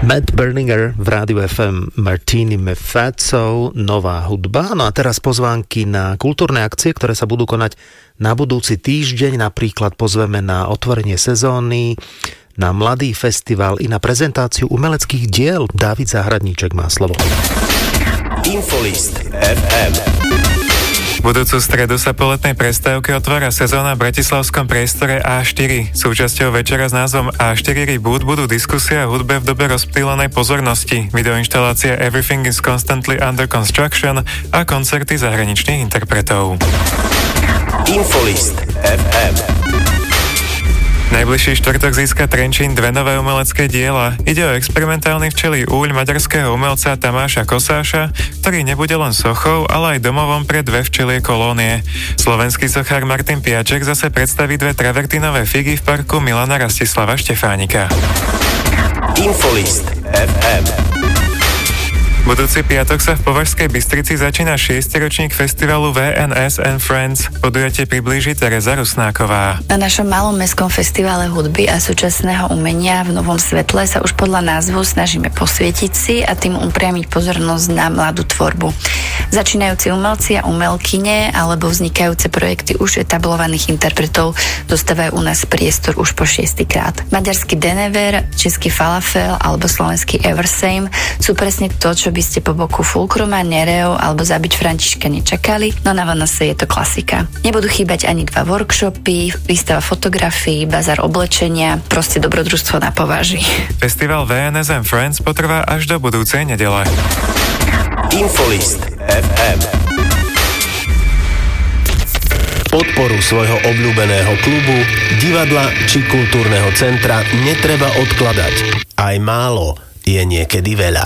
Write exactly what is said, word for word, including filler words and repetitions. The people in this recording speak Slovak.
Matt Berninger v rádiu ef em Martini Mefazzo, nová hudba. No a teraz pozvánky na kultúrne akcie, ktoré sa budú konať na budúci týždeň. Napríklad pozveme na otvorenie sezóny, na mladý festival i na prezentáciu umeleckých diel. Dávid Zahradníček má slovo. Infolist ef em. Budúcu stredu sa po letnej prestávke otvára sezóna v bratislavskom priestore á štyri. Súčasťou večera s názvom á štyri Reboot budú diskusie o hudbe v dobe rozptýlenej pozornosti, videoinštalácia Everything is Constantly Under Construction a koncerty zahraničných interpretov. Infolist ef em. Najbližší štvrtok získa Trenčín dve nové umelecké diela. Ide o experimentálny včelí úľ maďarského umelca Tamáša Kosáša, ktorý nebude len sochou, ale aj domovom pre dve včelie kolónie. Slovenský sochár Martin Piaček zase predstaví dve travertínové figy v parku Milana Rastislava Štefánika. Infolist ef em. Budúci piatok sa v Považskej Bystrici začína šiesty ročník festivalu vé en es and Friends. Podujatie priblíži Tereza Rusnáková. Na našom malom mestskom festivale hudby a súčasného umenia v novom svetle sa už podľa názvu snažíme posvietiť si a tým upriamiť pozornosť na mladú tvorbu. Začínajúci umelci a umelkyne alebo vznikajúce projekty už etablovaných interpretov dostávajú u nás priestor už po šiestýkrát. Maďarský Denever, český Falafel alebo slovenský Eversame sú presne to, čo by ste po boku Fulkruma, Nereo alebo Zabiť Františka nečakali, no na Vanase je to klasika. Nebudú chýbať ani dva workshopy, výstava fotografií, bazar oblečenia, proste dobrodružstvo na pováži. Festival vé en es and Friends potrvá až do budúcej nedele. Infolist ef em. Podporu svojho obľúbeného klubu, divadla či kultúrneho centra netreba odkladať. Aj málo je niekedy veľa.